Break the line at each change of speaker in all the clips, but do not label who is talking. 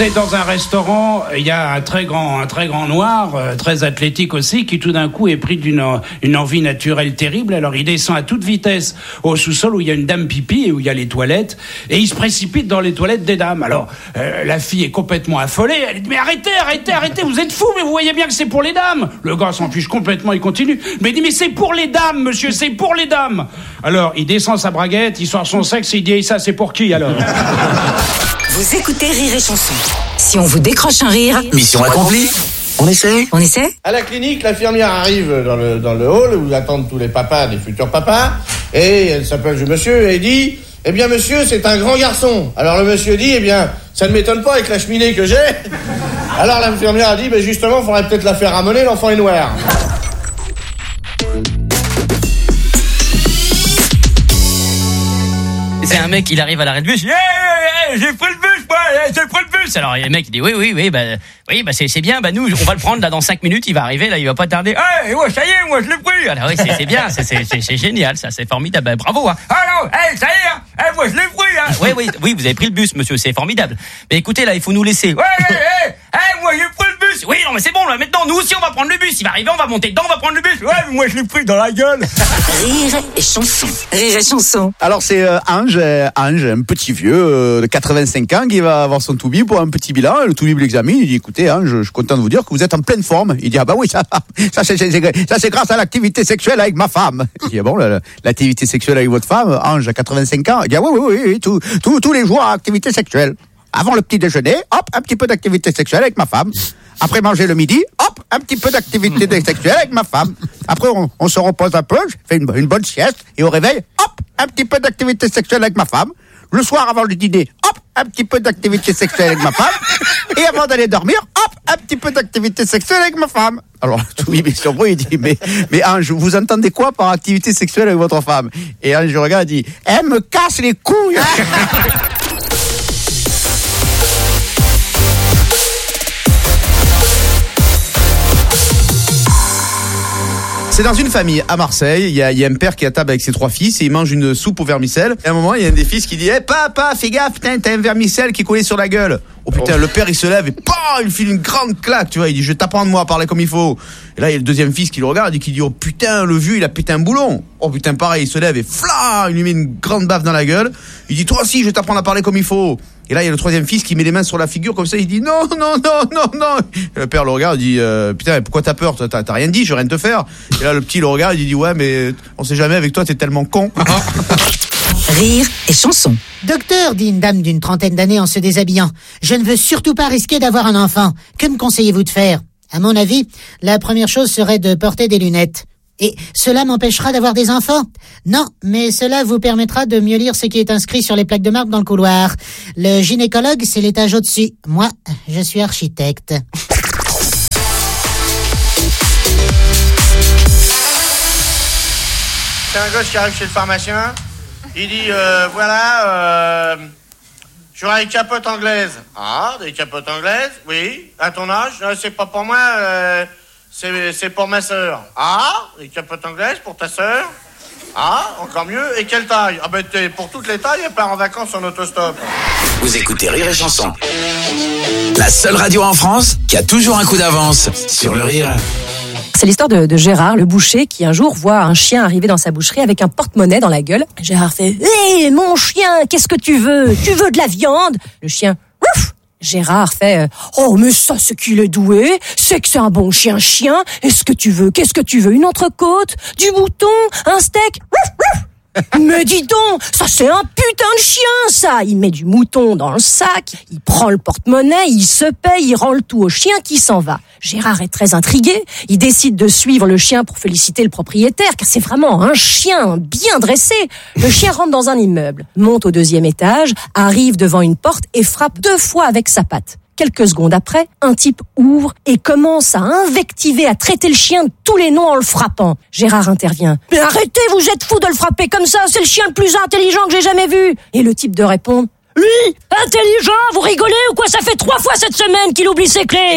C'est dans un restaurant, il y a un très grand noir, très athlétique aussi, qui tout d'un coup est pris d'une envie naturelle terrible. Alors il descend à toute vitesse au sous-sol où il y a une dame pipi et où il y a les toilettes, et il se précipite dans les toilettes des dames. Alors la fille est complètement affolée, elle dit mais arrêtez, vous êtes fous, mais vous voyez bien que c'est pour les dames. Le gars s'en fiche complètement, il continue. Mais il dit mais c'est pour les dames, monsieur, c'est pour les dames. Alors il descend sa braguette, il sort son sexe et il dit et ça c'est pour qui alors?
Vous écoutez Rire et Chanson. Si on vous décroche un rire,
mission accomplie. On essaie?
À la clinique, l'infirmière arrive dans le hall où attendent tous les papas, des futurs papas, et elle s'appelle monsieur et dit « Eh bien monsieur, c'est un grand garçon ». Alors le monsieur dit « Eh bien, ça ne m'étonne pas avec la cheminée que j'ai ». Alors l'infirmière a dit « Ben justement, il faudrait peut-être la faire ramener, l'enfant est noir ».
C'est un mec, il arrive à l'arrêt de bus, j'ai pris le bus, moi, j'ai pris le bus. Alors, le mec, il dit, oui, c'est bien, nous, on va le prendre, là, dans 5 minutes, il va arriver, là, il va pas tarder. Ouais, ça y est, moi, je l'ai pris. Alors, oui, c'est bien, c'est génial, ça, c'est formidable, bravo, hein. Ça y est, moi, je l'ai pris, hein. Oui, vous avez pris le bus, monsieur, c'est formidable. Mais écoutez, là, il faut nous laisser. Moi, j'ai pris le bus. Oui, non, mais c'est bon, là, maintenant, nous aussi, on va prendre le bus. Il va arriver, on va monter dedans, on va prendre le bus. Ouais, mais moi, je l'ai pris dans la gueule.
Rire et Chanson.
Alors c'est Ange, un petit vieux de 85 ans qui va avoir son toubib pour un petit bilan. Le toubib l'examine, il dit écoutez Ange, je suis content de vous dire que vous êtes en pleine forme. Il dit ah bah oui, ça c'est grâce à l'activité sexuelle avec ma femme. Il dit ah bon, l'activité sexuelle avec votre femme, Ange à 85 ans. Il dit ah oui, tous les jours activité sexuelle. Avant le petit déjeuner, hop, un petit peu d'activité sexuelle avec ma femme. Après manger le midi, hop, un petit peu d'activité sexuelle avec ma femme. Après, on se repose un peu, je fais une bonne sieste, et au réveil, hop, un petit peu d'activité sexuelle avec ma femme. Le soir, avant le dîner, hop, un petit peu d'activité sexuelle avec ma femme. Et avant d'aller dormir, hop, un petit peu d'activité sexuelle avec ma femme. Alors, oui, mais surpris, il dit, mais Ange, vous entendez quoi par activité sexuelle avec votre femme? Et Ange, je regarde, il dit, elle me casse les couilles. C'est dans une famille à Marseille, il y a un père qui est à table avec ses 3 fils et il mange une soupe au vermicelle. Et à un moment, il y a un des fils qui dit papa, fais gaffe, putain, t'as un vermicelle qui est collé sur la gueule. Oh putain, le père il se lève et il file une grande claque, tu vois, il dit je vais t'apprendre moi à parler comme il faut. Et là, il y a le deuxième fils qui le regarde et qui dit oh putain, le vieux il a pété un boulon. Oh putain, pareil, il se lève et il lui met une grande baffe dans la gueule. Il dit toi aussi, je vais t'apprendre à parler comme il faut. Et là, il y a le troisième fils qui met les mains sur la figure comme ça, il dit non. Et le père le regarde, il dit putain, pourquoi t'as peur? T'as rien dit, je vais rien te faire. Et là, le petit le regarde, il dit ouais, mais on sait jamais, avec toi, t'es tellement con.
Rire et Chanson.
Docteur, dit une dame d'une 30aine d'années en se déshabillant, je ne veux surtout pas risquer d'avoir un enfant. Que me conseillez-vous de faire? À mon avis, la première chose serait de porter des lunettes. Et cela m'empêchera d'avoir des enfants? Non, mais cela vous permettra de mieux lire ce qui est inscrit sur les plaques de marque dans le couloir. Le gynécologue, c'est l'étage au-dessus. Moi, je suis architecte.
C'est un gosse qui arrive chez le pharmacien. Il dit j'aurais des capotes anglaises. Ah, des capotes anglaises? Oui. À ton âge? Non, c'est pas pour moi, c'est pour ma sœur. Ah, des capotes anglaises pour ta sœur? Ah, encore mieux. Et quelle taille? Ah ben pour toutes les tailles, elle part en vacances en autostop.
Vous écoutez Rire et Chanson. La seule radio en France qui a toujours un coup d'avance sur le rire.
C'est l'histoire de Gérard, le boucher, qui un jour voit un chien arriver dans sa boucherie avec un porte-monnaie dans la gueule. Gérard fait « Hé, mon chien, qu'est-ce que tu veux? Tu veux de la viande ?» Le chien « Ouf !» Gérard fait « Oh, mais ça, c'est qu'il est doué, c'est que c'est un bon chien. Qu'est-ce que tu veux? Une entrecôte? Du mouton? Un steak? Ouf, ouf !» Mais dis donc, ça c'est un putain de chien, ça. Il met du mouton dans le sac, il prend le porte-monnaie, il se paye, il rend le tout au chien qui s'en va. Gérard est très intrigué, il décide de suivre le chien pour féliciter le propriétaire, car c'est vraiment un chien bien dressé. Le chien rentre dans un immeuble, monte au 2e étage, arrive devant une porte et frappe 2 fois avec sa patte. Quelques secondes après, un type ouvre et commence à invectiver, à traiter le chien de tous les noms en le frappant. Gérard intervient. « Mais arrêtez, vous êtes fous de le frapper comme ça, c'est le chien le plus intelligent que j'ai jamais vu !» Et le type de répondre. « Lui, intelligent, vous rigolez ou quoi? Ça fait 3 fois cette semaine qu'il oublie ses clés !»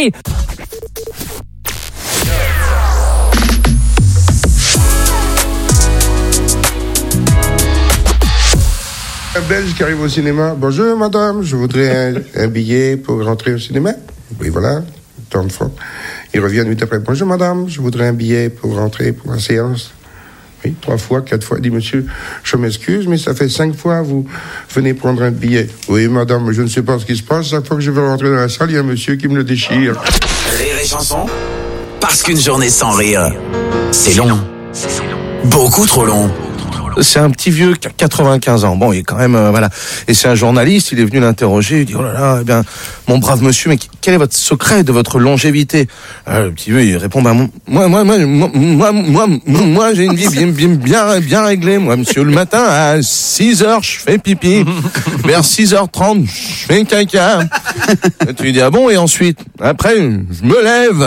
Un Belge qui arrive au cinéma. Bonjour madame, je voudrais un billet pour rentrer au cinéma. Oui voilà, tant de francs. Il revient une minute après. Bonjour madame, je voudrais un billet pour rentrer pour la séance. Oui, 3 fois, 4 fois. Il dit monsieur, je m'excuse, mais ça fait 5 fois vous venez prendre un billet. Oui madame, je ne sais pas ce qui se passe. Chaque fois que je veux rentrer dans la salle, il y a un monsieur qui me le déchire.
Rire et chanson. Parce qu'une journée sans rire, c'est long. Beaucoup trop long.
C'est un petit vieux qui a 95 ans. Bon, il est quand même, voilà. Et c'est un journaliste, il est venu l'interroger, il dit, oh là là, eh bien, mon brave monsieur, mais quel est votre secret de votre longévité? Le petit vieux, il répond, bah, moi, j'ai une vie bien réglée, moi, monsieur. Le matin, à 6h, je fais pipi. Vers 6h30, je fais caca. Et tu lui dis, ah bon, et ensuite? Après, je me lève.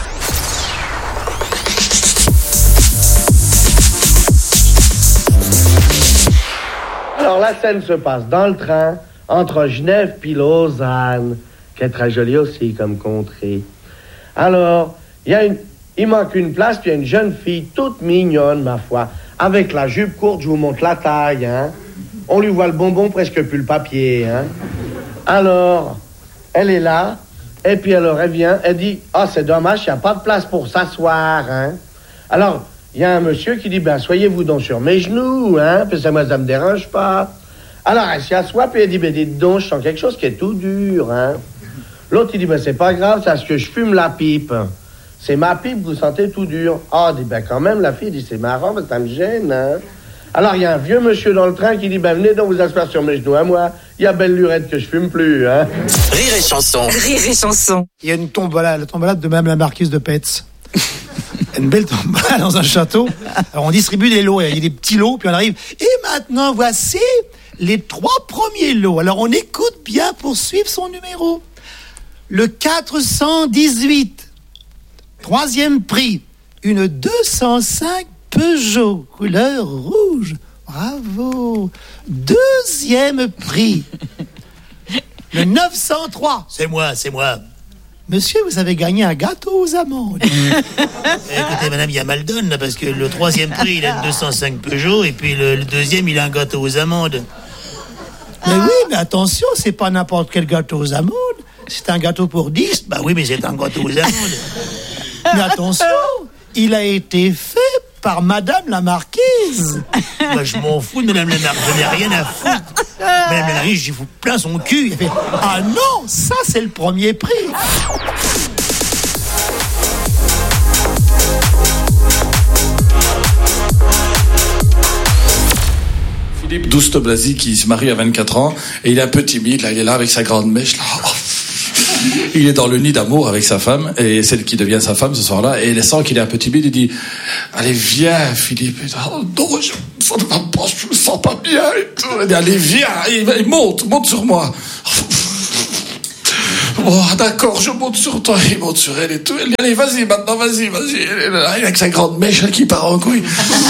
Alors la scène se passe dans le train entre Genève puis Lausanne, qui est très jolie aussi comme contrée. Alors, il manque une place, puis il y a une jeune fille toute mignonne, ma foi, avec la jupe courte, je vous montre la taille, hein. On lui voit le bonbon, presque plus le papier, hein. Alors, elle est là, et puis alors elle vient, elle dit, c'est dommage, il n'y a pas de place pour s'asseoir, hein. Alors, il y a un monsieur qui dit, soyez-vous donc sur mes genoux, hein, puis ça me dérange pas. Alors, elle s'y assoit, puis elle dit, dites donc, je sens quelque chose qui est tout dur, hein. L'autre, il dit, c'est pas grave, c'est parce que je fume la pipe. C'est ma pipe, vous sentez tout dur. Dit, quand même, la fille dit, c'est marrant, mais ça me gêne, hein. Alors, il y a un vieux monsieur dans le train qui dit, venez donc vous asseoir sur mes genoux à moi. Il y a belle lurette que je fume plus, hein.
Rire et chanson.
Rire et chanson.
Il y a une tombola, la tombolade de Madame la Marquise de Petz. Une belle tombola dans un château. Alors on distribue des lots, il y a des petits lots, puis on arrive. Et maintenant, voici les 3 premiers lots. Alors on écoute bien pour suivre son numéro. Le 418, 3e prix, une 205 Peugeot, couleur rouge. Bravo. 2e prix, le 903. C'est moi. Monsieur, vous avez gagné un gâteau aux amandes. Écoutez, madame, il y a mal donne, là, parce que le 3e prix, il a une 205 Peugeot, et puis le 2e, il a un gâteau aux amandes. Mais oui, mais attention, c'est pas n'importe quel gâteau aux amandes. C'est un gâteau pour 10. Oui, mais c'est un gâteau aux amandes. Mais attention, il a été fait par Madame la Marquise. Moi, je m'en fous de Madame la Marquise, je n'ai rien à foutre. Madame la Marquise, j'y fous plein son cul. Il fait, non, ça c'est le 1er prix.
Philippe Douste-Blazy qui se marie à 24 ans et il est un peu timide, là, il est là avec sa grande mèche, là. Il est dans le nid d'amour avec sa femme, et celle qui devient sa femme ce soir-là, et il sent qu'il est un peu timide, il dit, allez, viens, Philippe. Non, je me sens pas bien, et tout. Il dit, allez, viens, il monte sur moi. Oh, d'accord, je monte sur toi, il monte sur elle et tout. Elle dit, allez, vas-y, maintenant, vas-y. Elle est là, avec sa grande mèche, elle qui part en couille.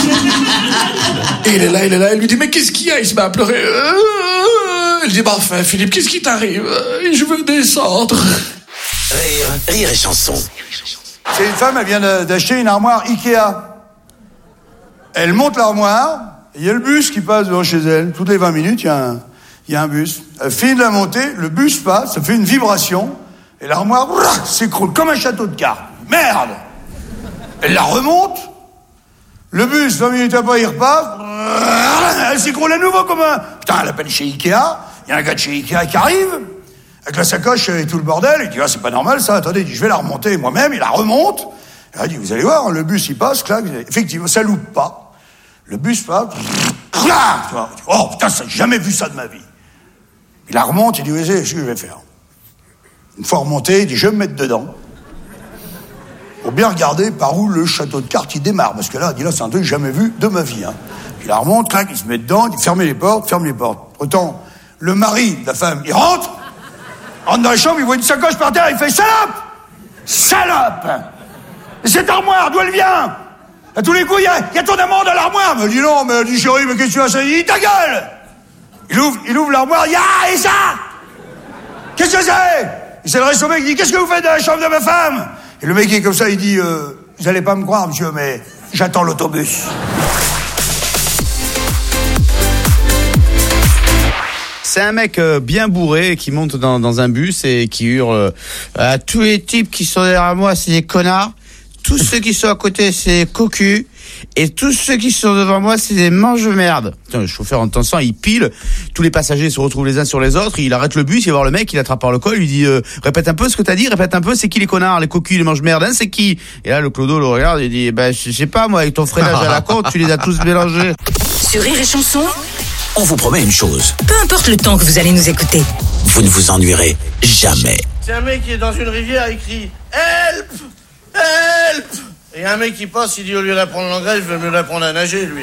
Et il est là, elle lui dit, mais qu'est-ce qu'il y a? Il se met à pleurer. Elle dit, enfin, Philippe, qu'est-ce qui t'arrive? Je veux descendre.
Rire et chanson.
C'est une femme, elle vient d'acheter une armoire Ikea. Elle monte l'armoire, et il y a le bus qui passe devant chez elle. Toutes les 20 minutes, il y a un bus. Elle finit de la monter, le bus passe, ça fait une vibration, et l'armoire s'écroule comme un château de cartes. Merde! Elle la remonte, le bus, 20 minutes après, il repasse, elle s'écroule à nouveau comme un... Putain, elle appelle chez Ikea, il y a un gars de chez Ikea qui arrive, avec la sacoche et tout le bordel, il dit, c'est pas normal ça, attendez, il dit, je vais la remonter moi-même, il la remonte, et elle dit, vous allez voir, le bus il passe, clac, effectivement, ça loupe pas, le bus passe, oh putain, j'ai jamais vu ça de ma vie. Il la remonte, il dit, oui, c'est ce que je vais faire. Une fois remonté, il dit, je vais me mettre dedans. Pour bien regarder par où le château de cartes il démarre, parce que là, il dit, là, c'est un truc que j'ai jamais vu de ma vie, hein. Il la remonte, clac, il se met dedans, il dit, fermez les portes. Autant, le mari de la femme, il rentre dans la chambre, il voit une sacoche par terre, il fait, salope! Et cette armoire, d'où elle vient? À tous les coups, il y a ton amant dans l'armoire. Elle me dit, non, mais elle dit, chérie, mais qu'est-ce que tu as ça? Il dit, ta gueule! Il ouvre l'armoire, et ça? Qu'est-ce que c'est? Il s'adresse au mec, il dit, qu'est-ce que vous faites dans la chambre de ma femme? Et le mec est comme ça, il dit, vous allez pas me croire, monsieur, mais j'attends l'autobus.
C'est un mec bien bourré qui monte dans un bus et qui hurle à tous les types qui sont derrière moi, c'est des connards. Tous ceux qui sont à côté, c'est des cocus. Et tous ceux qui sont devant moi, c'est des mange-merde. Le chauffeur entend ça, il pile. Tous les passagers se retrouvent les uns sur les autres. Il arrête le bus, il va voir le mec, il l'attrape par le col, il lui dit répète un peu ce que t'as dit, répète un peu, c'est qui les connards, les cocus, les mange-merde, hein, c'est qui? Et là, le clodo le regarde, il dit je sais pas moi, avec ton freinage à la côte, tu les as tous mélangés.
Sur Rire et Chanson,
On vous promet une chose,
peu importe le temps que vous allez nous écouter.
vous ne vous ennuierez jamais.
C'est un mec qui est dans une rivière, il crie Help! Help! Et un mec qui passe, il dit au lieu d'apprendre l'anglais, je vais mieux l'apprendre à nager, lui.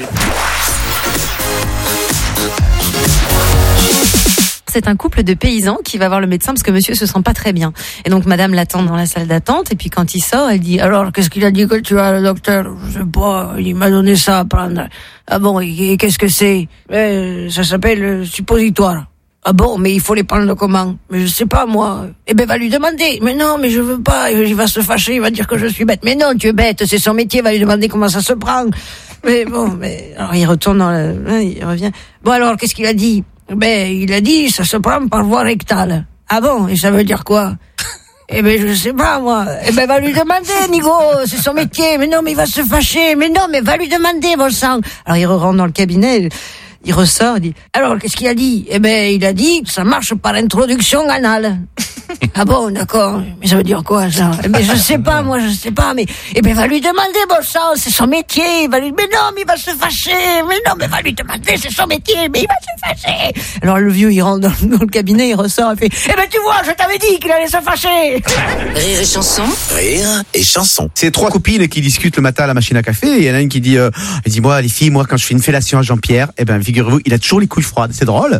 C'est un couple de paysans qui va voir le médecin parce que monsieur se sent pas très bien. Et donc madame l'attend dans la salle d'attente et puis quand il sort, elle dit alors qu'est-ce qu'il a dit que tu as le docteur? Je sais pas, il m'a donné ça à prendre. Ah bon, et qu'est-ce que c'est? Ça s'appelle le suppositoire. Ah bon, mais il faut les prendre comment? Mais je sais pas, moi. Eh ben, va lui demander. Mais non, mais je veux pas. Il va se fâcher, il va dire que je suis bête. Mais non, tu es bête, c'est son métier, va lui demander comment ça se prend. Mais bon, alors il retourne il revient. Bon alors, qu'est-ce qu'il a dit? Ben, il a dit, ça se prend par voie rectale. Ah bon, et ça veut dire quoi? Eh ben, je sais pas, moi. Eh ben, va lui demander, Nigo, c'est son métier. Mais non, mais il va se fâcher. Mais non, mais va lui demander, bon sang. Alors il rentre dans le cabinet. Il ressort, il dit, alors, qu'est-ce qu'il a dit? Eh ben, il a dit que ça marche par introduction anale. Ah bon, d'accord. Mais ça veut dire quoi, ça? Eh ben, je sais pas, moi, je sais pas, mais, eh ben, va lui demander, bon sang, c'est son métier. Il va lui, mais non, mais il va se fâcher. Mais non, mais va lui demander, c'est son métier, mais il va se fâcher. Alors, le vieux, il rentre dans le cabinet, il ressort, il fait, eh ben, tu vois, je t'avais dit qu'il allait se fâcher.
Rire et Chanson.
Rire et chanson.
C'est trois copines qui discutent le matin à la machine à café. Et il y en a une qui dit, elle dit, moi, les filles, moi, quand je fais une fellation à Jean-Pierre, eh ben, figurez-vous, il a toujours les couilles froides. C'est drôle.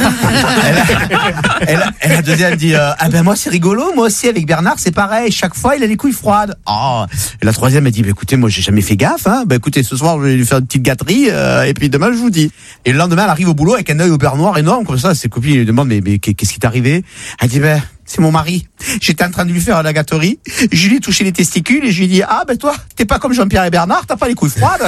La deuxième dit, ah ben, moi, c'est rigolo. Moi aussi, avec Bernard, c'est pareil. Chaque fois, il a les couilles froides. Oh. Et la troisième, elle dit, bah, écoutez, moi, j'ai jamais fait gaffe, hein. Bah, écoutez, ce soir, je vais lui faire une petite gâterie, et puis demain, je vous dis. Et le lendemain, elle arrive au boulot avec un œil au beurre noir énorme, comme ça. Ses copines lui demandent, mais qu'est-ce qui t'est arrivé? Elle dit, ben, c'est mon mari. J'étais en train de lui faire la gâterie. Je lui ai touché les testicules et je lui ai dit, ah, ben, toi, t'es pas comme Jean-Pierre et Bernard, t'as pas les couilles froides.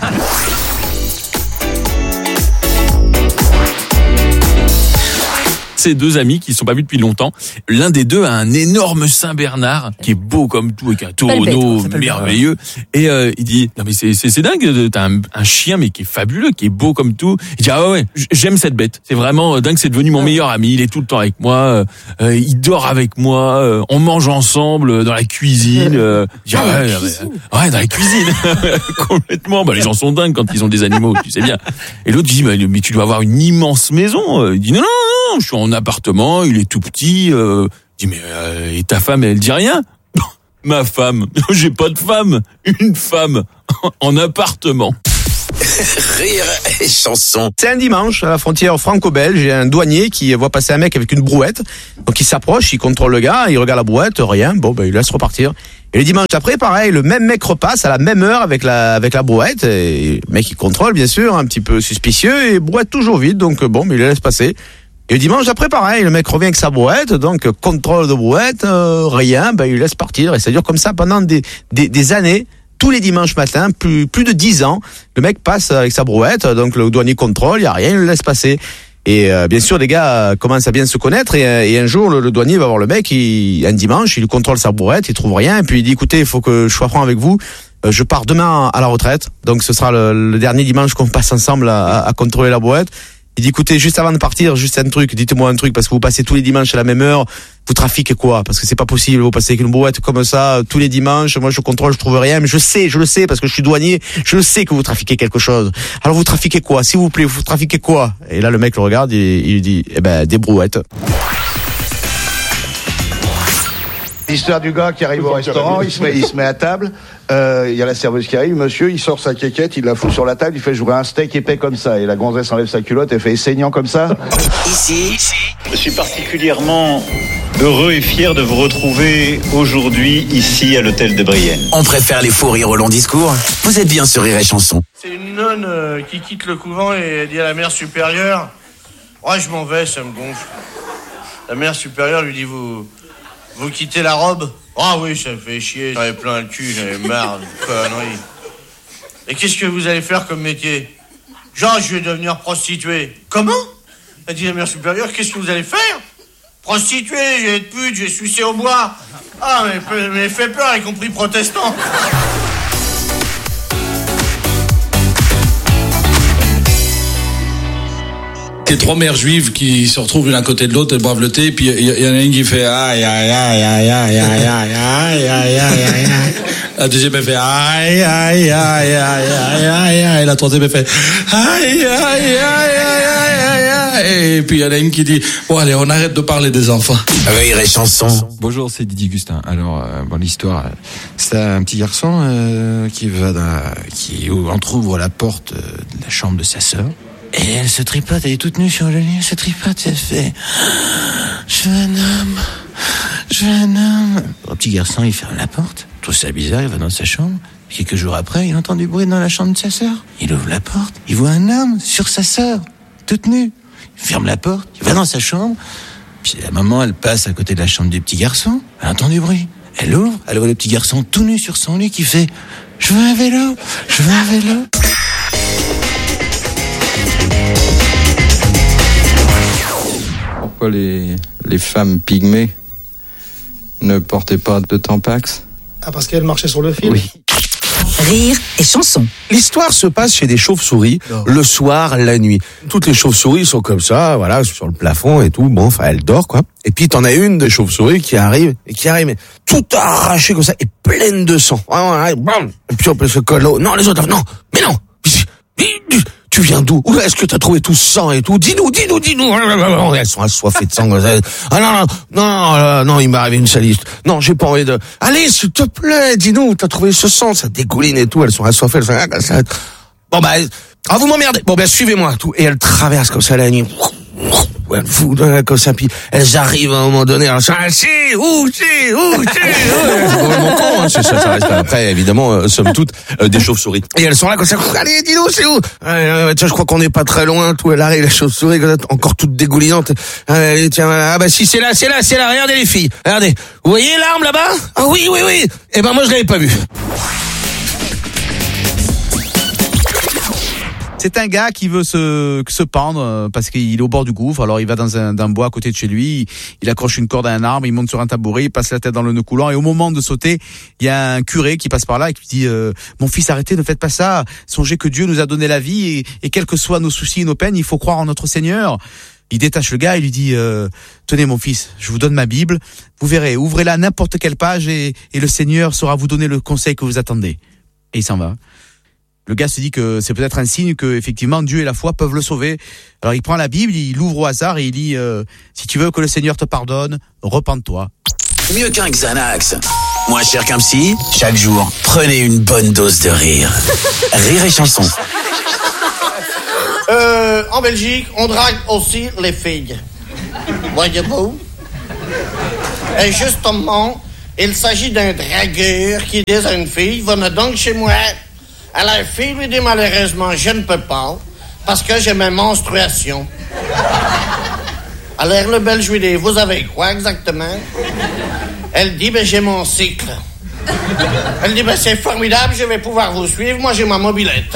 C'est deux amis qui ne sont pas vus depuis longtemps. L'un des deux a un énorme Saint-Bernard qui est beau comme tout, avec un tonneau merveilleux. Et il dit, non mais c'est dingue, t'as un chien mais qui est fabuleux, qui est beau comme tout. Il dit, ah ouais, j'aime cette bête. C'est vraiment dingue, c'est devenu mon meilleur ami. Il est tout le temps avec moi, il dort avec moi, on mange ensemble dans la cuisine. Il dit, ouais, dans la cuisine. Complètement. Bah, les gens sont dingues quand ils ont des animaux, tu sais bien. Et l'autre dit, mais tu dois avoir une immense maison. Il dit, non, je suis en appartement, il est tout petit. Je dis, mais et ta femme, elle dit rien? Ma femme, j'ai pas de femme, une femme en appartement.
Rire et chanson.
C'est un dimanche à la frontière franco-belge. Il y a un douanier qui voit passer un mec avec une brouette. Donc il s'approche, il contrôle le gars, il regarde la brouette, rien. Bon, ben il laisse repartir. Et le dimanche après, pareil, le même mec repasse à la même heure avec la brouette. Et le mec il contrôle, bien sûr, un petit peu suspicieux, et brouette toujours vide. Donc bon, mais il le laisse passer. Et le dimanche après, pareil, le mec revient avec sa brouette, donc contrôle de brouette, rien, ben il laisse partir. Et ça dure comme ça pendant des années. Tous les dimanches matins, plus de 10 ans, le mec passe avec sa brouette, donc le douanier contrôle, il n'y a rien, il le laisse passer. Et bien sûr, les gars commencent à bien se connaître, et un jour, le douanier va voir le mec, un dimanche, il lui contrôle sa brouette, il trouve rien, et puis il dit, écoutez, il faut que je sois franc avec vous, je pars demain à la retraite, donc ce sera le dernier dimanche qu'on passe ensemble à contrôler la brouette. Il dit, écoutez, juste avant de partir, juste un truc, dites-moi un truc, parce que vous passez tous les dimanches à la même heure, vous trafiquez quoi? Parce que c'est pas possible, vous passez avec une brouette comme ça, tous les dimanches, moi je contrôle, je trouve rien, mais je le sais, parce que je suis douanier, je le sais que vous trafiquez quelque chose. Alors vous trafiquez quoi? S'il vous plaît, vous trafiquez quoi? Et là le mec le regarde et il lui dit, eh ben, des brouettes.
L'histoire du gars qui arrive au restaurant, il se met à table, il y a la serveuse qui arrive, monsieur, il sort sa quéquette, il la fout sur la table, il fait, je voudrais un steak épais comme ça, et la gonzesse enlève sa culotte, elle fait saignant comme ça.
Ici,
je suis particulièrement heureux et fier de vous retrouver aujourd'hui ici à l'hôtel de Brienne.
On préfère les faux rires au long discours. Vous êtes bien sur Rire et Chanson.
C'est une nonne qui quitte le couvent et elle dit à la mère supérieure, ouais, je m'en vais, ça me gonfle. La mère supérieure lui dit, vous quittez la robe? Ah oui, ça me fait chier, j'en avais plein le cul, j'en avais marre de conneries. Et qu'est-ce que vous allez faire comme métier? Genre, je vais devenir prostituée. Comment? Elle dit, la mère supérieure, qu'est-ce que vous allez faire? Prostituée, j'ai être pute, j'ai sucé au bois. Ah, mais fait peur, y compris protestant.
Les 3 mères juives qui se retrouvent l'une à côté de l'autre, elles boivent le thé, puis il y en a une qui fait aïe aïe aïe aïe aïe aïe aïe aïe aïe aïe. La deuxième elle fait aïe aïe aïe aïe aïe aïe aïe. La troisième elle fait aïe aïe aïe aïe aïe. Et puis il y en a une qui dit bon allez, on arrête de parler des enfants.
Rire et chanson.
Bonjour, c'est Didier Gustin. Alors l'histoire, c'est un petit garçon qui entrouvre la porte de la chambre de sa sœur. Et elle se tripote, elle est toute nue sur le lit, elle se tripote, elle fait « Je veux un homme ». Le petit garçon, il ferme la porte, trouve ça bizarre, il va dans sa chambre. Quelques jours après, il entend du bruit dans la chambre de sa sœur. Il ouvre la porte, il voit un homme sur sa sœur, toute nue. Il ferme la porte, il va dans sa chambre. Puis la maman, elle passe à côté de la chambre du petit garçon, elle entend du bruit. Elle ouvre, elle voit le petit garçon tout nu sur son lit qui fait « Je veux un vélo, je veux un vélo ».
Pourquoi les femmes pygmées ne portaient pas de Tampax?
Ah, parce qu'elles marchaient sur le fil?
Oui.
Rire et chanson.
L'histoire se passe chez des chauves-souris, le soir, la nuit. Toutes les chauves-souris sont comme ça, voilà, sur le plafond et tout. Bon, enfin, elle dort, quoi. Et puis, t'en as une des chauves-souris qui arrive, mais tout arraché comme ça, et pleine de sang. Et puis, on peut se coller. Non, les autres, non, mais non. Tu viens d'où? Où est-ce que t'as trouvé tout ce sang et tout? Dis-nous. Elles sont assoiffées de sang. Ah non, il m'est arrivé une salisse. Non, j'ai pas envie de... Allez, s'il te plaît, dis-nous, t'as trouvé ce sang, ça dégouline et tout, elles sont assoiffées, Bon vous m'emmerdez. Bon suivez-moi, tout. Et elles traversent comme ça la nuit. Elles foutent comme ça, puis elles arrivent à un moment donné, c'est vraiment con, hein, ça reste après, évidemment, somme toute, des chauves-souris. Et elles sont là comme ça, allez, dis-nous, c'est où? Tiens, je crois qu'on n'est pas très loin, tout, elle arrive, la chauve-souris, encore toute dégoulinante. Allez, tiens, si, c'est là, regardez les filles, regardez. Vous voyez l'arme là-bas? Ah oui. Eh ben, moi, je l'avais pas vue.
C'est un gars qui veut se pendre parce qu'il est au bord du gouffre. Alors il va dans un bois à côté de chez lui, il accroche une corde à un arbre, il monte sur un tabouret, il passe la tête dans le nœud coulant et au moment de sauter, il y a un curé qui passe par là et qui dit mon fils, arrêtez, ne faites pas ça. Songez que Dieu nous a donné la vie et quels que soient nos soucis et nos peines, il faut croire en notre Seigneur. Il détache le gars et lui dit tenez mon fils, je vous donne ma Bible, vous verrez, ouvrez-la à n'importe quelle page et le Seigneur saura vous donner le conseil que vous attendez. Et il s'en va. Le gars se dit que c'est peut-être un signe que effectivement Dieu et la foi peuvent le sauver. Alors il prend la Bible, il l'ouvre au hasard et il lit si tu veux que le Seigneur te pardonne, repens-toi.
Mieux qu'un Xanax, moins cher qu'un psy, chaque jour, prenez une bonne dose de rire. Rire et chanson.
En Belgique, on drague aussi les filles. Voyez-vous? Et justement, il s'agit d'un dragueur qui dit à une fille, venez donc chez moi. Alors la fille lui dit malheureusement, je ne peux pas, parce que j'ai mes menstruations. Alors le Belge lui dit, vous avez quoi exactement? Elle dit, j'ai mon cycle. Elle dit, c'est formidable, je vais pouvoir vous suivre, moi j'ai ma mobilette.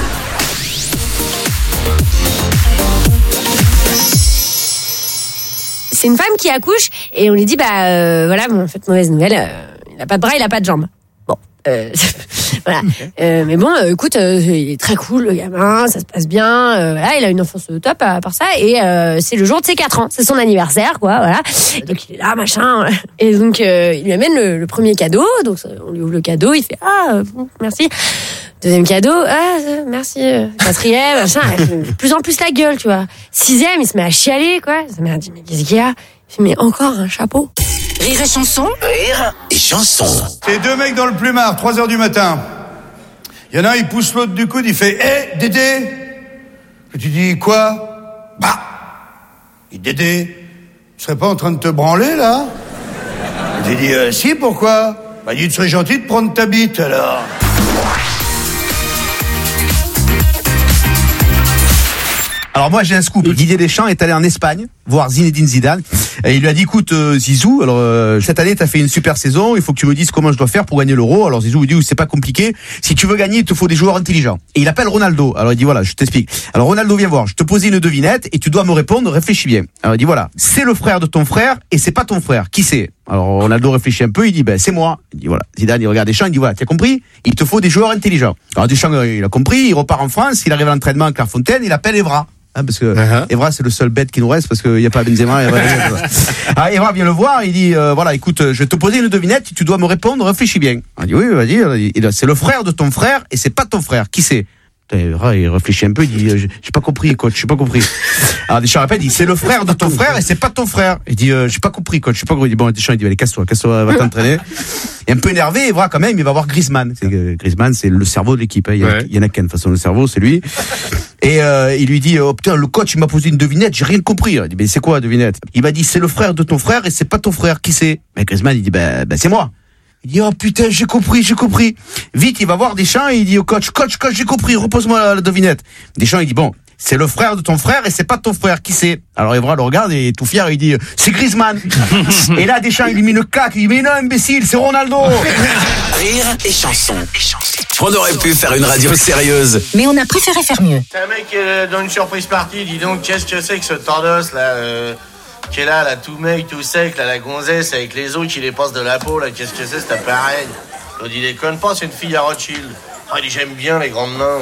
C'est une femme qui accouche et on lui dit voilà, en fait, mauvaise nouvelle, il a pas de bras, il a pas de jambes. Bon, voilà. Mais bon, écoute, il est très cool le gamin, ça se passe bien, voilà, il a une enfance top à part ça et c'est le jour de ses 4 ans, c'est son anniversaire quoi, voilà. Donc il est là, machin, et donc il lui amène le premier cadeau, donc on lui ouvre le cadeau, il fait merci. Deuxième cadeau, merci. Quatrième, machin, elle fait de plus en plus la gueule, tu vois. 6e, il se met à chialer, quoi. Sa mère dit, mais qu'est-ce qu'il y a? Il fait, mais encore un chapeau.
Rire et chanson.
Rire et chanson.
C'est 2 mecs dans le plumard, 3h du matin. Il y en a un, il pousse l'autre du coude, il fait, Dédé. Et tu dis, quoi? Il dit, Dédé, tu serais pas en train de te branler, là? Et tu dis, si, pourquoi? Il dit, tu serais gentil de prendre ta bite, alors.
Alors moi j'ai un scoop. Didier Deschamps est allé en Espagne voir Zinedine Zidane Et il lui a dit, écoute, Zizou, alors cette année t'as fait une super saison, il faut que tu me dises comment je dois faire pour gagner l'Euro. Alors Zizou lui dit, c'est pas compliqué. Si tu veux gagner, il te faut des joueurs intelligents. Et il appelle Ronaldo. Alors il dit, voilà, je t'explique. Alors Ronaldo, viens voir. Je te posais une devinette et tu dois me répondre. Réfléchis bien. Alors il dit, voilà, c'est le frère de ton frère et c'est pas ton frère. Qui c'est? Alors Ronaldo réfléchit un peu, il dit c'est moi. Il dit voilà. Zidane il regarde Deschamps, il dit voilà, t'as compris? Il te faut des joueurs intelligents. Alors Deschamps il a compris, il repart en France, il arrive à l'entraînement à Clairefontaine, il appelle Evra. Parce que Evra c'est le seul bête qui nous reste parce qu'il n'y a pas Benzema. Alors Evra vient le voir, il dit voilà, écoute, je vais te poser une devinette, tu dois me répondre, réfléchis bien. Il dit oui, vas-y. C'est le frère de ton frère et c'est pas ton frère. Qui c'est? Il réfléchit un peu, il dit j'ai pas compris coach, j'ai pas compris. Alors Deschamps répète, il dit c'est le frère de ton frère et c'est pas ton frère. Il dit j'ai pas compris coach, j'ai pas compris. Il dit bon Deschamps il dit allez casse-toi, va t'entraîner. Et un peu énervé, il voit quand même, il va voir Griezmann. Griezmann c'est le cerveau de l'équipe, hein. Il y en a qu'un de toute façon le cerveau, c'est lui. Et il lui dit oh putain le coach il m'a posé une devinette, j'ai rien compris. Il dit mais c'est quoi la devinette? Il m'a dit c'est le frère de ton frère et c'est pas ton frère. Qui c'est? Mais Griezmann il dit c'est moi. Il dit oh putain j'ai compris. Vite il va voir Deschamps et il dit au coach j'ai compris, repose-moi la devinette. Deschamps il dit bon c'est le frère de ton frère et c'est pas ton frère. Qui c'est? Alors Evra le regarde et tout fier il dit c'est Griezmann. Et là Deschamps il lui met une claque, il dit mais non imbécile c'est Ronaldo.
Rire et chanson. On aurait pu faire une radio sérieuse,
mais on a préféré faire mieux.
C'est un mec dans une surprise party, dis donc qu'est-ce que c'est que ce tordos là qui est là, tout mec, tout sec, là, la gonzesse avec les os qui les passent de la peau, là, qu'est-ce que c'est cet appareil? L'autre, il déconne pas, c'est une fille à Rothschild. Ah, il dit, j'aime bien les grandes mains.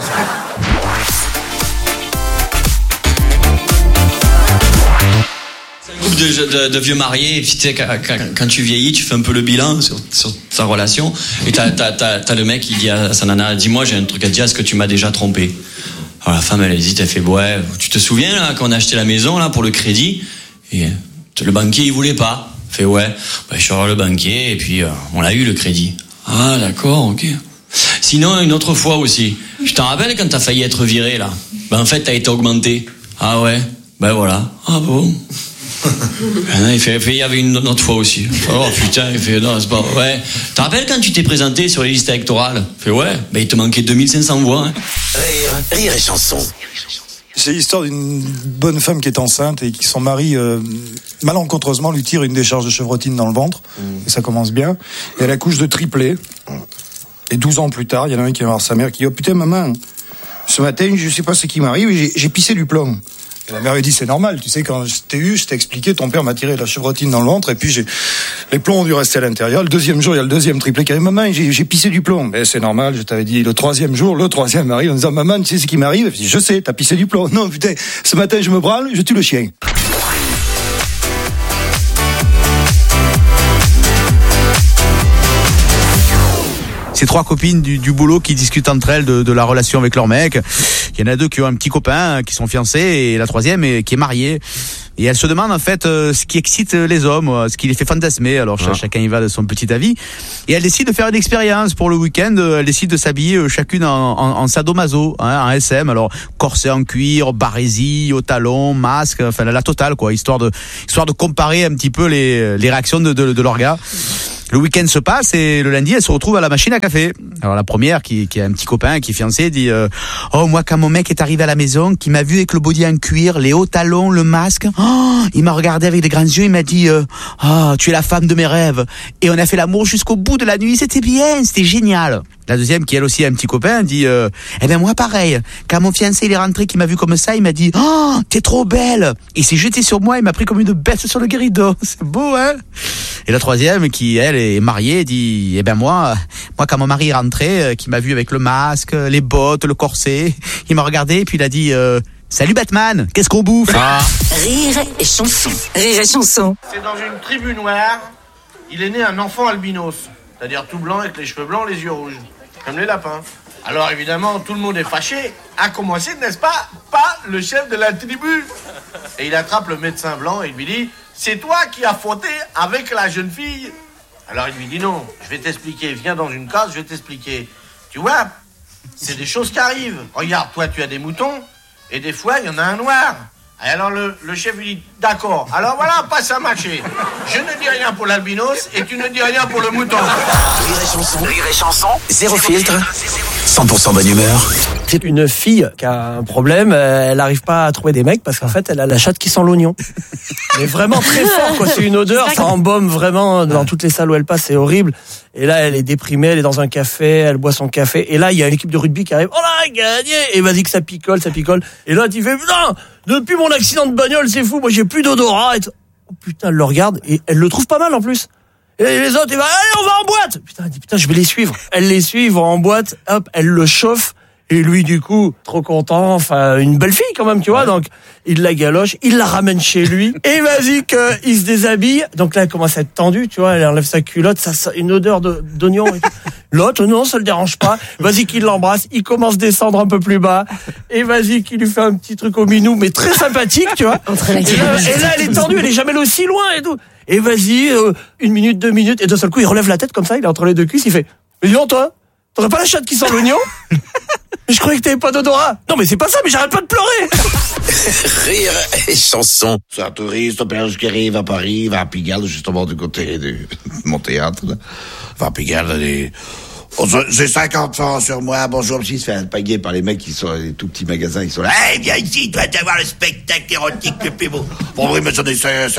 C'est un groupe de vieux mariés, et puis tu sais, quand tu vieillis, tu fais un peu le bilan sur ta relation, et t'as le mec qui dit à sa nana, dis-moi, j'ai un truc à te dire, est-ce que tu m'as déjà trompé? Alors la femme, elle hésite, elle fait, ouais, tu te souviens, là, quand on a acheté la maison, là, pour le crédit? Et le banquier il voulait pas. Fait ouais, je suis voir le banquier et puis on l'a eu le crédit. Ah d'accord, ok. Sinon une autre fois aussi. Tu t'en rappelles quand t'as failli être viré là? En fait t'as été augmenté. Ah ouais. Voilà. Ah bon. Il y avait une autre fois aussi. Oh putain, il fait non c'est pas. Ouais. T'en rappelles quand tu t'es présenté sur les listes électorales? Fait ouais. Il te manquait 2500 voix. Hein.
Rire et chanson.
C'est l'histoire d'une bonne femme qui est enceinte et qui son mari malencontreusement lui tire une décharge de chevrotine dans le ventre. Et ça commence bien. Et elle accouche de triplé. Et 12 ans plus tard, il y en a un qui va voir sa mère qui dit oh putain maman, ce matin je sais pas ce qui m'arrive, j'ai pissé du plomb. Et la mère lui dit c'est normal, tu sais quand je t'ai expliqué, ton père m'a tiré la chevrotine dans le ventre et puis les plombs ont dû rester à l'intérieur. Le deuxième jour il y a le deuxième triplé qui arrive, maman j'ai pissé du plomb. Mais c'est normal, je t'avais dit. Le troisième jour, le troisième arrive en disant maman tu sais ce qui m'arrive? Je dis je sais, t'as pissé du plomb. Non putain, ce matin je me branle, je tue le chien.
Ces trois copines du boulot qui discutent entre elles de la relation avec leur mec. Il y en a deux qui ont un petit copain, qui sont fiancés, et la troisième qui est mariée. Et elles se demandent en fait ce qui excite les hommes, ce qui les fait fantasmer. Alors chacun y va de son petit avis. Et elles décident de faire une expérience pour le week-end. Elles décident de s'habiller chacune en sadomaso, en SM. Alors corset en cuir, barésie, au talon, masque, enfin la totale quoi, histoire de comparer un petit peu les réactions de leur gars. Le week-end se passe et le lundi, elle se retrouve à la machine à café. Alors la première, qui a un petit copain, qui est fiancé, dit oh moi quand mon mec est arrivé à la maison, qui m'a vu avec le body en cuir, les hauts talons, le masque, il m'a regardé avec des grands yeux, il m'a dit tu es la femme de mes rêves. Et on a fait l'amour jusqu'au bout de la nuit, c'était bien, c'était génial. La deuxième, qui elle aussi a un petit copain, dit eh ben moi pareil, quand mon fiancé il est rentré, qui m'a vu comme ça, il m'a dit t'es trop belle. Il s'est jeté sur moi, il m'a pris comme une bête sur le guéridon. C'est beau hein. Et la troisième, qui elle est mariée, dit eh ben moi quand mon mari est rentré, qui m'a vu avec le masque, les bottes, le corset, il m'a regardé et puis il a dit salut Batman, qu'est-ce qu'on bouffe?
Rire et chanson. Rire et chanson.
C'est dans une tribu noire, il est né un enfant albinos, c'est-à-dire tout blanc avec les cheveux blancs, les yeux rouges, comme les lapins. Alors évidemment, tout le monde est fâché, à commencer, n'est-ce pas le chef de la tribu. Et il attrape le médecin blanc et il lui dit c'est toi qui as fauté avec la jeune fille. Alors il lui dit non, je vais t'expliquer, viens dans une case, je vais t'expliquer. Tu vois, c'est des choses qui arrivent. Regarde, toi tu as des moutons, et des fois il y en a un noir. Et alors le chef lui dit d'accord, alors voilà, passe à matcher. Je ne dis rien pour l'albinos, et tu ne dis rien pour le mouton.
Rire et chanson, zéro filtre, 100% bonne humeur.
C'est une fille qui a un problème, elle n'arrive pas à trouver des mecs parce qu'en fait elle a la chatte qui sent l'oignon. Mais vraiment très fort quoi, c'est une odeur, ça embaume vraiment dans toutes les salles où elle passe, c'est horrible. Et là elle est déprimée, elle est dans un café, elle boit son café et là il y a une équipe de rugby qui arrive, oh là gagné, et vas-y que ça picole. Et là tu fais putain, depuis mon accident de bagnole c'est fou, moi j'ai plus d'odorat. Et oh putain, elle le regarde et elle le trouve pas mal en plus. Et les autres, ils vont, allez, on va en boîte. Putain, elle dit, putain, je vais les suivre. Elle les suit, ils vont en boîte, hop, elle le chauffe. Et lui, du coup, trop content, enfin, une belle fille quand même, tu vois, donc, il la galoche, il la ramène chez lui, et vas-y qu'il se déshabille. Donc là, elle commence à être tendue, tu vois, elle enlève sa culotte, ça sent une odeur d'oignon et tout. L'autre, non, ça le dérange pas. Vas-y qu'il l'embrasse, il commence à descendre un peu plus bas, et vas-y qu'il lui fait un petit truc au minou, mais très sympathique, tu vois. Et là, elle est tendue, elle est jamais aussi loin et tout. Et vas-y, 1 minute, 2 minutes, et d'un seul coup, il relève la tête comme ça, il est entre les deux cuisses, il fait, mais dis donc, toi, t'aurais pas la chatte qui sent l'oignon? Je croyais que t'avais pas d'odorat. Non, mais c'est pas ça, mais j'arrête pas de pleurer.
Rire et chanson.
C'est un touriste, un belge qui arrive à Paris, va à Pigalle, justement du côté de mon théâtre. Là. Va à Pigalle, j'ai 50 francs sur moi, bonjour, il se fait alpaguer par les mecs qui sont les tout petits magasins, ils sont là, hey, viens ici, tu vas avoir le spectacle érotique le plus beau. Bon, oui, mais j'en ai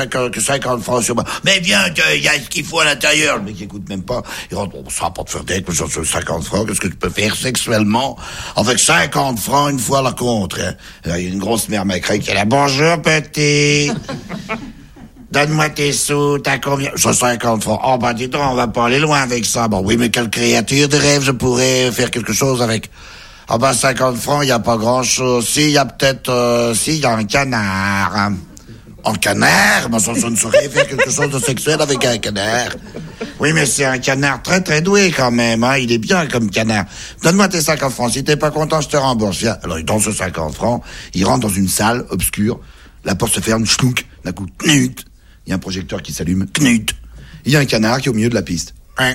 50 francs sur moi. Mais viens, il y a ce qu'il faut à l'intérieur. Le mec écoute même pas. Il rentre, bon, ça va pas te faire d'être, mais j'en ai 50 francs, qu'est-ce que tu peux faire sexuellement avec 50 francs une fois la contre, hein? Là, il y a une grosse mère macrée qui est là, bonjour, petit. Donne-moi tes sous, t'as combien? J'ai 50 francs. Oh, bah, dis donc, on va pas aller loin avec ça. Bon, oui, mais quelle créature de rêve je pourrais faire quelque chose avec? Ah, bah, 50 francs, y a pas grand chose. Si, y a peut-être, y a un canard. Hein. Un canard? Bah, ça, je ne saurais faire quelque chose de sexuel avec un canard. Oui, mais c'est un canard très, très doué quand même, hein. Il est bien comme canard. Donne-moi tes 50 francs. Si t'es pas content, je te rembourse. Viens. Alors, il donne ce 50 francs. Il rentre dans une salle obscure. La porte se ferme, schlounk. D'un coup, knut. Il y a un projecteur qui s'allume, knut. Il y a un canard qui est au milieu de la piste.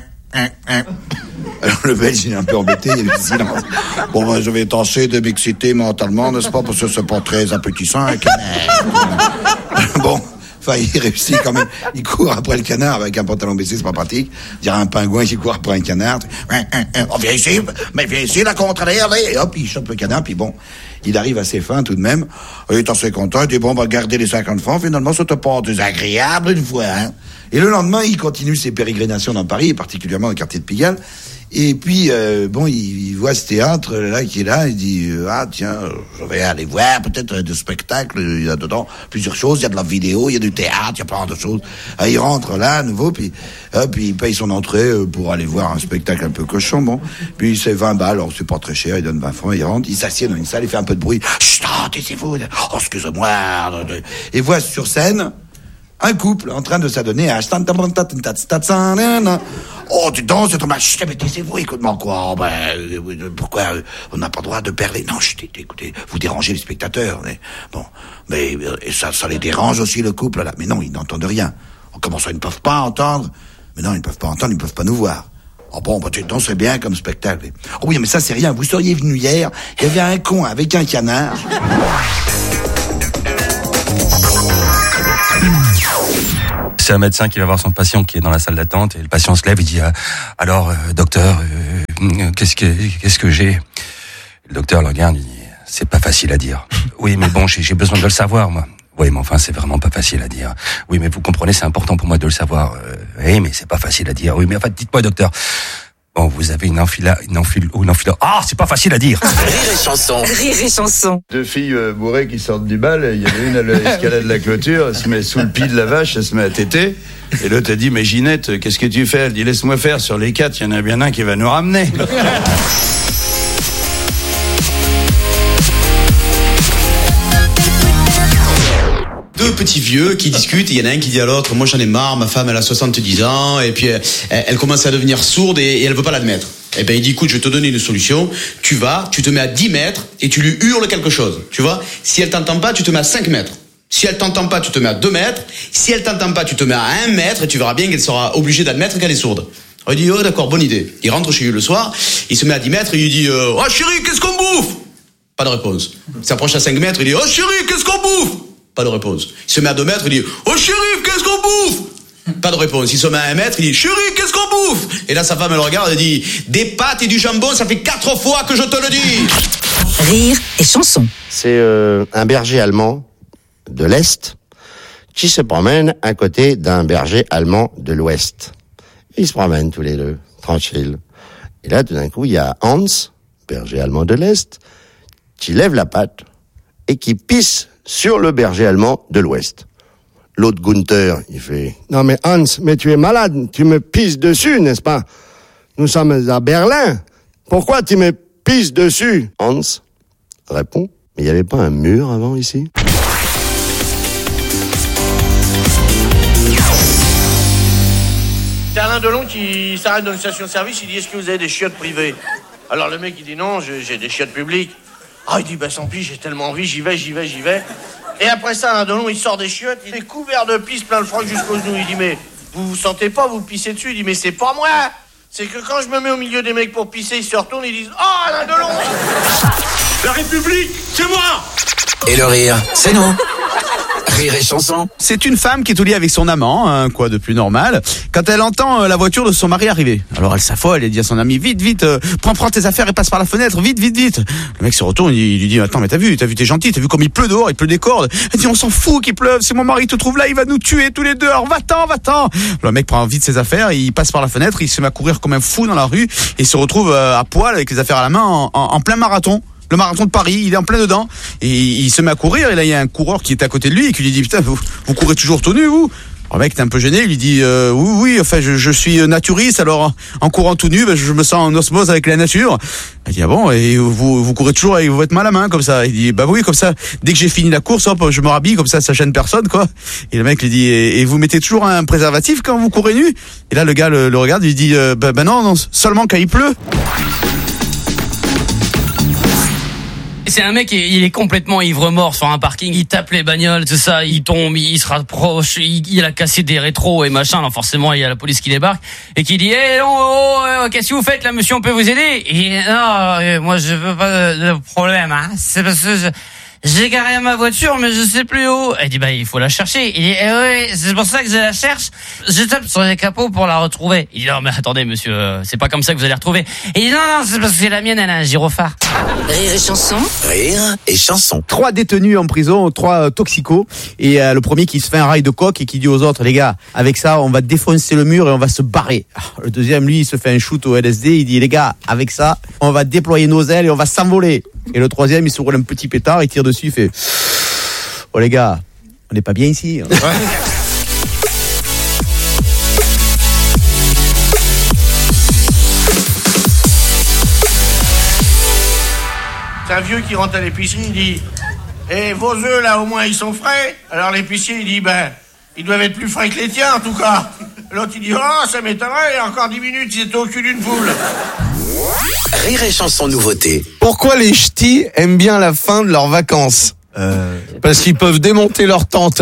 Alors le Belge il est un peu embêté, il y a du silence. Bon, ben, je vais tâcher de m'exciter mentalement, n'est-ce pas, parce que c'est pas très appétissant, un canard. Bon, enfin, il réussit quand même. Il court après le canard avec un pantalon baissé, c'est pas pratique. Il y a un pingouin qui court après un canard. Oh, viens ici, la contre-allée, et hop, il chope le canard, puis bon. Il arrive assez fin tout de même. Il est assez content. Il dit, bon, bah, garder les 50 francs. Finalement, c'était pas désagréable une fois, hein. Et le lendemain, il continue ses pérégrinations dans Paris, et particulièrement au quartier de Pigalle. Et puis, bon, il voit ce théâtre, là, qui est là. Il dit, ah, tiens, je vais aller voir peut-être des spectacles. Il y a dedans plusieurs choses. Il y a de la vidéo, il y a du théâtre, il y a plein de choses. Ah, il rentre là, à nouveau, puis il paye son entrée pour aller voir un spectacle un peu cochon, bon. Puis c'est 20 balles, alors c'est pas très cher, il donne 20 francs, il rentre, il s'assied dans une salle, il fait un peu de bruit. Chut, taisez-vous. Oh, excusez-moi. Et voit sur scène un couple en train de s'adonner à... Oh, tu danses, c'est trop mal. Chut, mais taisez-vous, écoute-moi quoi. Ben, pourquoi on n'a pas le droit de parler? Non, chut, écoutez, vous dérangez les spectateurs. Mais, bon, mais ça les dérange aussi, le couple, là. Mais non, ils n'entendent rien. Comment ça, ils ne peuvent pas entendre? Mais non, ils ne peuvent pas entendre, ils ne peuvent pas nous voir. Oh bon, bah, tu danserais bien comme spectacle. Oh oui, mais ça, c'est rien. Vous seriez venu hier, il y avait un con avec un canard.
C'est un médecin qui va voir son patient qui est dans la salle d'attente et le patient se lève et dit alors docteur qu'est-ce que j'ai? Le docteur le regarde, il dit c'est pas facile à dire. Oui mais bon j'ai besoin de le savoir moi. Oui mais enfin c'est vraiment pas facile à dire. Oui mais vous comprenez c'est important pour moi de le savoir. Oui mais c'est pas facile à dire. Oui mais enfin dites-moi docteur. Bon, vous avez une enfila. Ah, c'est pas facile à dire.
Rire et chanson.
Deux filles bourrées qui sortent du bal. Il y en a une à l'escalade de la clôture. Elle se met sous le pied de la vache. Elle se met à téter. Et l'autre a dit, mais Ginette, qu'est-ce que tu fais? Elle dit, laisse-moi faire. Sur les 4, il y en a bien un qui va nous ramener.
Deux petits vieux qui discutent et il y en a un qui dit à l'autre, moi j'en ai marre, ma femme elle a 70 ans et puis elle commence à devenir sourde et elle veut pas l'admettre. Et ben il dit écoute je vais te donner une solution, tu te mets à 10 mètres et tu lui hurles quelque chose, tu vois. Si elle t'entend pas tu te mets à 5 mètres. Si elle t'entend pas tu te mets à 2 mètres. Si elle t'entend pas tu te mets à 1 mètre et tu verras bien qu'elle sera obligée d'admettre qu'elle est sourde. Alors il dit oh d'accord bonne idée. Il rentre chez lui le soir, il se met à 10 mètres et il dit oh chérie qu'est-ce qu'on bouffe? Pas de réponse. Il s'approche à 5 mètres, il dit oh chérie qu'est-ce qu'on bouffe? Pas de réponse. Il se met à 2 mètres, il dit « Oh chérie, qu'est-ce qu'on bouffe ?» Pas de réponse. Il se met à 1 mètre, il dit « Chérie, qu'est-ce qu'on bouffe ?» Et là, sa femme, elle le regarde et dit « Des pâtes et du jambon, ça fait 4 fois que je te le dis !»
Rire et chanson.
C'est un berger allemand de l'Est qui se promène à côté d'un berger allemand de l'Ouest. Ils se promènent tous les deux, tranquilles. Et là, tout d'un coup, il y a Hans, berger allemand de l'Est, qui lève la patte et qui pisse sur le berger allemand de l'Ouest. L'autre Gunther, il fait « Non mais Hans, mais tu es malade, tu me pisses dessus, n'est-ce pas? Nous sommes à Berlin. Pourquoi tu me pisses dessus ?» Hans répond « Mais il n'y avait pas un mur avant ici ?»
C'est Alain Delon qui s'arrête dans une station-service, il dit « Est-ce que vous avez des chiottes privées ?» Alors le mec il dit « Non, j'ai des chiottes publiques. » Ah, il dit « Bah sans pis, j'ai tellement envie, j'y vais. » Et après ça, Alain Delon, il sort des chiottes, il est couvert de pisse, plein le froc jusqu'aux genoux. Il dit « Mais vous vous sentez pas, vous pissez dessus ?» Il dit « Mais c'est pas moi. C'est que quand je me mets au milieu des mecs pour pisser, ils se retournent, ils disent « Oh, Alain Delon !» La République, c'est moi.
Et le rire, c'est nous. Rire et chanson.
C'est une femme qui est au lit avec son amant, hein, quoi de plus normal, quand elle entend la voiture de son mari arriver. Alors elle s'affole, elle dit à son ami, vite, prends tes affaires et passe par la fenêtre, vite. Le mec se retourne, il lui dit, attends, mais t'as vu, t'es gentil, t'as vu comme il pleut dehors, il pleut des cordes. Elle dit, on s'en fout qu'il pleuve, si mon mari te trouve là, il va nous tuer tous les deux, alors va-t'en. Le mec prend vite ses affaires, il passe par la fenêtre, il se met à courir comme un fou dans la rue, et il se retrouve à poil avec les affaires à la main en plein marathon. Le marathon de Paris, il est en plein dedans, et il se met à courir, et là il y a un coureur qui est à côté de lui, et qui lui dit, putain, vous courez toujours tout nu, vous? Alors, le mec est un peu gêné, il lui dit, oui, enfin, je suis naturiste, alors en courant tout nu, je me sens en osmose avec la nature. Il dit, ah bon, et vous courez toujours avec votre main à la main, comme ça? Il dit, bah oui, comme ça, dès que j'ai fini la course, hop, je me rhabille, comme ça gêne personne, quoi. Et le mec lui dit, et vous mettez toujours un préservatif quand vous courez nu? Et là, le gars le regarde, il lui dit, bah non, seulement quand il pleut.
C'est un mec, il est complètement ivre-mort sur un parking, il tape les bagnoles, tout ça, il tombe, il se rapproche, il a cassé des rétros et machin, alors forcément il y a la police qui débarque et qui dit qu'est-ce que vous faites là monsieur, on peut vous aider? Et non, moi je veux pas de problème, hein. C'est parce que j'ai garé ma voiture, mais je sais plus où. Elle dit, il faut la chercher. Il dit, oui, c'est pour ça que je la cherche. Je tape sur les capots pour la retrouver. Il dit, non, mais attendez, monsieur, c'est pas comme ça que vous allez la retrouver. Il dit, non, c'est parce que c'est la mienne, elle a un gyrophare.
Rire et chanson.
Rire et chanson.
3 détenus en prison, 3 toxicos, et le premier qui se fait un rail de coke et qui dit aux autres, les gars, avec ça, on va défoncer le mur et on va se barrer. Le deuxième, lui, il se fait un shoot au LSD, il dit, les gars, avec ça, on va déployer nos ailes et on va s'envoler. Et le troisième, il se roule un petit pétard, il tire dessus, il fait, oh les gars, on n'est pas bien ici. Hein. Ouais.
C'est un vieux qui rentre à l'épicerie, il dit « Eh, vos œufs, là, au moins, ils sont frais ?» Alors l'épicier, il dit « ils doivent être plus frais que les tiens, en tout cas. » L'autre, il dit « Oh, ça m'étonnerait, il y a encore 10 minutes, ils étaient au cul d'une poule. »
Rire et chanson nouveauté.
Pourquoi les ch'tis aiment bien la fin de leurs vacances? Parce qu'ils peuvent démonter leur tente.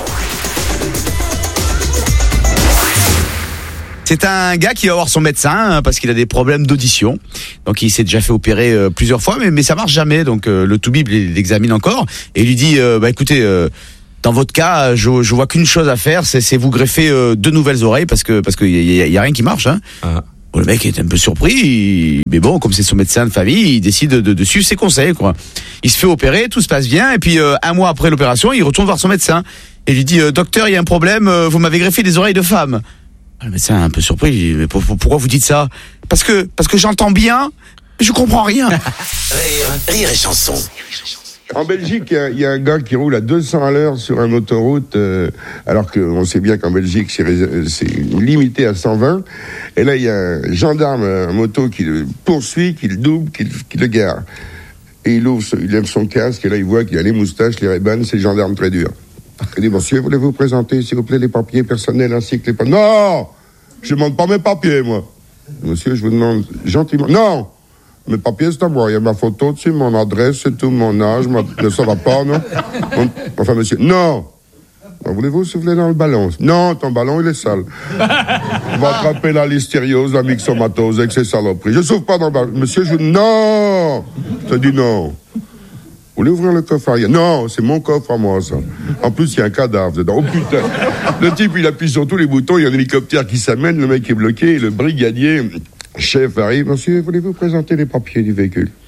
C'est un gars qui va voir son médecin parce qu'il a des problèmes d'audition. Donc il s'est déjà fait opérer plusieurs fois, mais ça marche jamais. Donc le toubib l'examine encore et il lui dit écoutez, dans votre cas, je vois qu'une chose à faire, c'est vous greffer 2 nouvelles oreilles parce que y a rien qui marche. Hein. Bon, le mec est un peu surpris, mais bon, comme c'est son médecin de famille, il décide de suivre ses conseils, quoi. Il se fait opérer, tout se passe bien, et puis 1 mois après l'opération, il retourne voir son médecin et lui dit docteur, il y a un problème, vous m'avez greffé des oreilles de femme. Le médecin est un peu surpris, il dit mais pourquoi vous dites ça? Parce que j'entends bien, je comprends rien.
Rire et chanson.
En Belgique, il y a un gars qui roule à 200 à l'heure sur une autoroute, alors qu'on sait bien qu'en Belgique, c'est limité à 120. Et là, il y a un gendarme à moto qui le poursuit, qui le double, qui le gare. Et il lève son casque, et là, il voit qu'il y a les moustaches, les ray-bans, c'est le gendarme très dur. Il dit, monsieur, voulez-vous présenter, s'il vous plaît, les papiers personnels ainsi que les papiers... Non! Je ne demande pas mes papiers, moi. Monsieur, je vous demande gentiment... Non! Mes papiers, c'est à moi. Il y a ma photo dessus, mon adresse, c'est tout, mon âge, ça va pas, non? Enfin, monsieur, non! Voulez-vous souffler dans le ballon? Non, ton ballon, il est sale. On va attraper la listériose, la myxomatose, avec ces saloperies. Je souffle pas dans le ballon. Monsieur, non! Je dis non. Vous voulez ouvrir le coffre arrière? Non, c'est mon coffre à moi, ça. En plus, il y a un cadavre dedans. Oh putain! Le type, il appuie sur tous les boutons, il y a un hélicoptère qui s'amène, le mec est bloqué, et le brigadier... Chef arrive, monsieur, voulez-vous présenter les papiers du véhicule?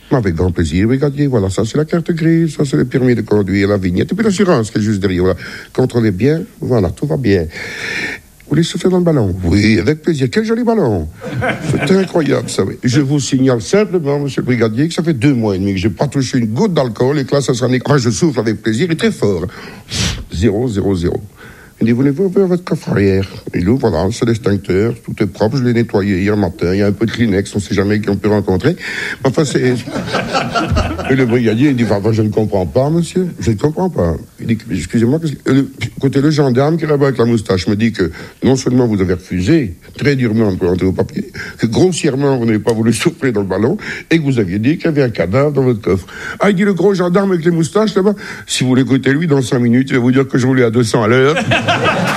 Avec grand plaisir, brigadier. Voilà, ça c'est la carte grise, ça c'est le permis de conduire, la vignette, et puis l'assurance qui est juste derrière. Voilà. Contrôlez bien, voilà, tout va bien. Vous voulez souffler dans le ballon? Oui, avec plaisir. Quel joli ballon. C'est incroyable, ça. Oui. Je vous signale simplement, monsieur le brigadier, que ça fait 2 mois et demi que j'ai pas touché une goutte d'alcool et que là, ça sera... je souffle avec plaisir et très fort. 0, 0, 0. Il dit, voulez-vous ouvrir votre coffre arrière? Il ouvre, voilà, c'est l'extincteur, tout est propre, je l'ai nettoyé hier matin, il y a un peu de Kleenex, on sait jamais qui on peut rencontrer. Enfin, c'est... Et le brigadier, il dit, enfin, je ne comprends pas, monsieur, je ne comprends pas. Il dit, excusez-moi, écoutez, le gendarme qui est là-bas avec la moustache me dit que non seulement vous avez refusé, très durement, de présenter vos papiers, que grossièrement, vous n'avez pas voulu souffler dans le ballon, et que vous aviez dit qu'il y avait un cadavre dans votre coffre. Ah, il dit, le gros gendarme avec les moustaches, là-bas, si vous l'écoutez lui, dans 5 minutes, il va vous dire que je roulais à 200 à l'heure.